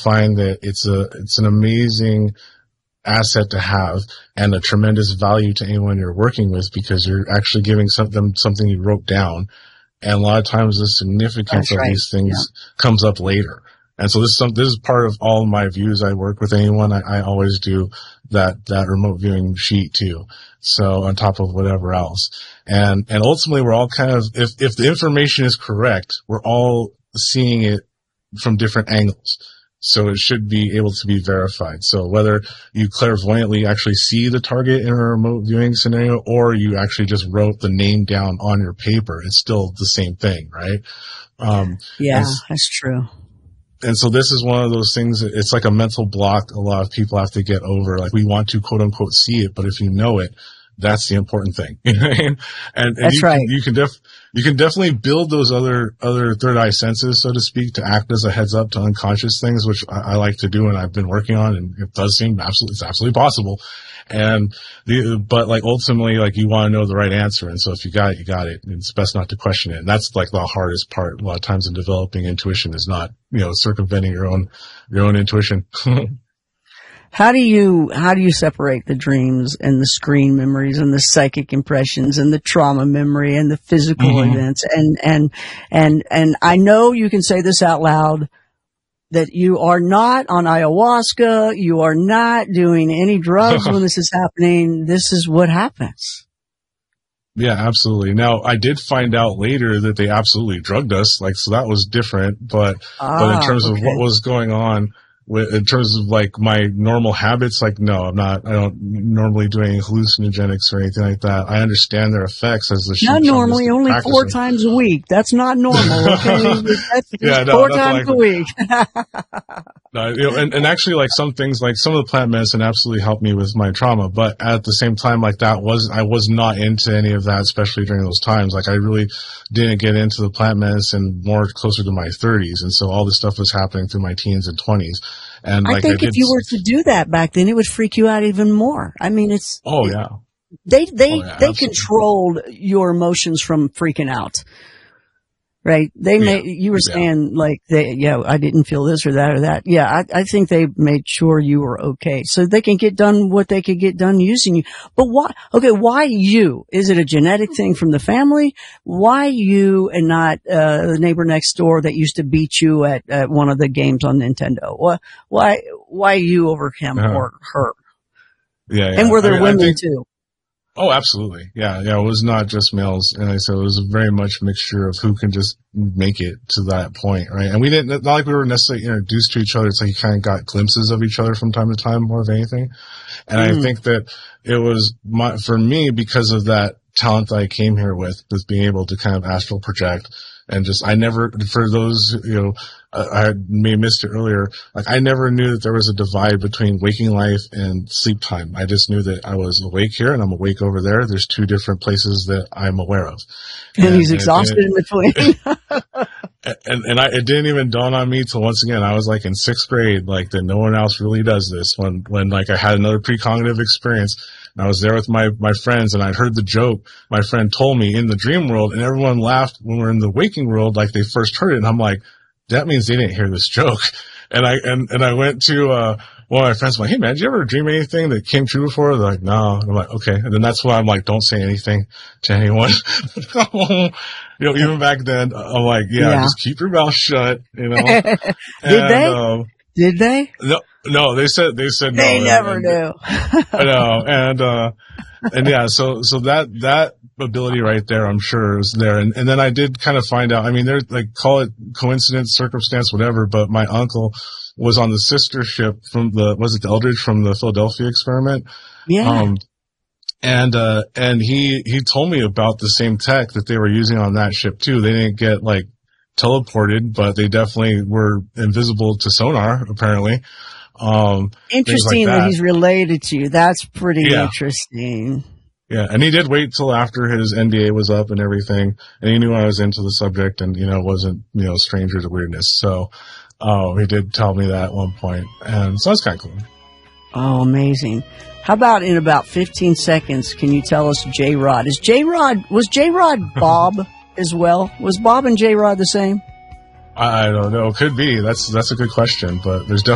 find that it's an amazing asset to have and a tremendous value to anyone you're working with, because you're actually giving something you wrote down. And a lot of times the significance of these things comes up later. And so this is part of all of my views. I work with anyone. I always do that remote viewing sheet too. So on top of whatever else. And ultimately we're all kind of, if the information is correct, we're all seeing it from different angles. So it should be able to be verified. So whether you clairvoyantly actually see the target in a remote viewing scenario, or you actually just wrote the name down on your paper, it's still the same thing, right? That's true. And so this is one of those things, it's like a mental block a lot of people have to get over. Like, we want to quote unquote see it, but if you know it, that's the important thing. You know what I mean? And that's you can definitely build those other third eye senses, so to speak, to act as a heads up to unconscious things, which I like to do and I've been working on, and it does seem it's absolutely possible. But like ultimately, like, you want to know the right answer. And so if you got it, you got it. And it's best not to question it. And that's like the hardest part a lot of times in developing intuition, is not, circumventing your own intuition. How do you separate the dreams and the screen memories and the psychic impressions and the trauma memory and the physical events? And I know you can say this out loud, that you are not on ayahuasca, you are not doing any drugs when this is happening. This is what happens. Yeah, absolutely. Now, I did find out later that they absolutely drugged us, so that was different, but in terms of what was going on, in terms of like my normal habits, no, I don't normally do any hallucinogenics or anything like that. I understand their effects as the not normally, only practicer. 4 times a week. That's not normal. Okay, that's 4 times a week. No, and actually, like, some things, like some of the plant medicine absolutely helped me with my trauma, but at the same time, I was not into any of that, especially during those times. Like, I really didn't get into the plant medicine more closer to my 30s, and so all this stuff was happening through my teens and 20s. And I think if you were to do that back then, it would freak you out even more. I mean, it's they controlled your emotions from freaking out. Right. You were saying I didn't feel this or that or that. Yeah. I think they made sure you were okay. So they can get done what they could get done using you. But why you? Is it a genetic thing from the family? Why you and not, the neighbor next door that used to beat you at one of the games on Nintendo? Why you over him or her? Yeah. And were there women too? Oh, absolutely. Yeah. It was not just males. And it was very much a mixture of who can just make it to that point, right? And we didn't, not like we were necessarily introduced to each other. It's like you kind of got glimpses of each other from time to time, more of anything. And I think that it was for me, because of that talent that I came here with being able to kind of astral project. And I never, for those, I may have missed it earlier, I never knew that there was a divide between waking life and sleep time. I just knew that I was awake here and I'm awake over there. There's 2 different places that I'm aware of. And he's exhausted in between. It didn't even dawn on me till once again, I was in 6th grade, that no one else really does this, when I had another precognitive experience. And I was there with my friends, and I'd heard the joke my friend told me in the dream world, and everyone laughed when we're in the waking world like they first heard it. And I'm like, that means they didn't hear this joke. And I went to one of my friends, I'm like, hey man, did you ever dream anything that came true before? They're like, no. And I'm like, okay. And then that's why I'm like, don't say anything to anyone. Even back then, I'm like, just keep your mouth shut, Did they? No, they said no. They never do. I know. And yeah, so that ability right there, I'm sure is there. And then I did kind of find out, I mean, there's call it coincidence, circumstance, whatever, but my uncle was on the sister ship from the Eldridge from the Philadelphia experiment? Yeah. And he told me about the same tech that they were using on that ship too. They didn't get teleported, but they definitely were invisible to sonar, apparently. Interesting that he's related to you. That's pretty interesting. Yeah, and he did wait till after his NDA was up and everything, and he knew I was into the subject and, wasn't, stranger to weirdness. So, he did tell me that at one point, and so that's kind of cool. Oh, amazing. How about in about 15 seconds, can you tell us J-Rod? Was J-Rod Bob as well? Was Bob and J-Rod the same? I don't know. Could be. That's a good question, but there's definitely